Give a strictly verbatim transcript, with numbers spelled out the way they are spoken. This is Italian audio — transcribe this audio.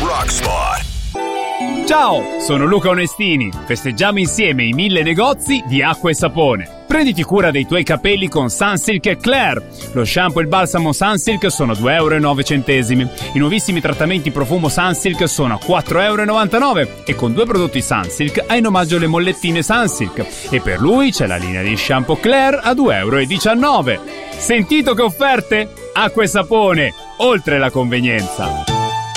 Rockspot. Ciao, sono Luca Onestini. Festeggiamo insieme i mille negozi di acqua e sapone. Prenditi cura dei tuoi capelli con Sunsilk e Claire. Lo shampoo e il balsamo Sunsilk sono due euro e nove centesimi. I nuovissimi trattamenti profumo Sunsilk sono a quattro euro e novantanove. E con due prodotti Sunsilk hai in omaggio le mollettine Sunsilk. E per lui c'è la linea di shampoo Claire a due euro e diciannove. Sentito che offerte? Acqua e sapone, oltre la convenienza.